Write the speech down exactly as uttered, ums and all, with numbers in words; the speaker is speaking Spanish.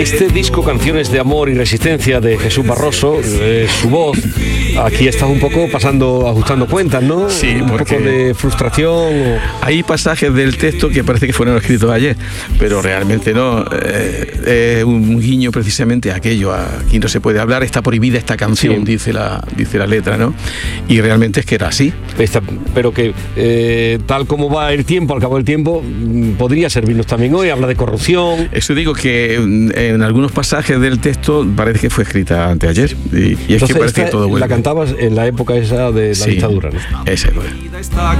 Este disco, Canciones de Amor y Resistencia, de Jesús Barroso, eh, su voz, aquí estás un poco pasando, ajustando cuentas, ¿no? Sí, un porque poco de frustración. O... hay pasajes del texto que parece que fueron escritos ayer, pero realmente no. Eh, es un guiño precisamente a aquello, a aquí no se puede hablar, está prohibida esta canción, sí. dice la dice la letra, ¿no? Y realmente es que era así. Esta, pero que eh, tal como va el tiempo, al cabo del tiempo, podría servirnos también hoy. Habla de corrupción. Eso digo que en algunos pasajes del texto parece que fue escrita anteayer y, y es Entonces, que parece que todo vuelve. La cantabas en la época esa de la sí, dictadura, ¿no? Esa época.